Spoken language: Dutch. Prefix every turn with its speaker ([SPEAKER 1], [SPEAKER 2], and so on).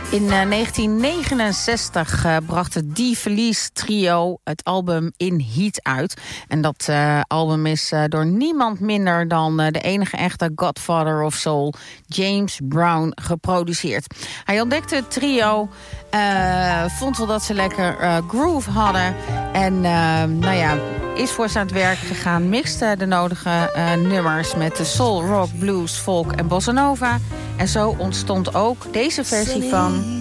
[SPEAKER 1] In 1969 bracht het Die Verlies Trio het album In Heat uit. En dat album is door niemand minder dan de enige echte Godfather of Soul, James Brown, geproduceerd. Hij ontdekte het trio, vond wel dat ze lekker groove hadden. En is voor ze aan het werk gegaan, mixte de nodige nummers met de soul, rock, blues, folk en bossa nova. En zo ontstond ook deze versie van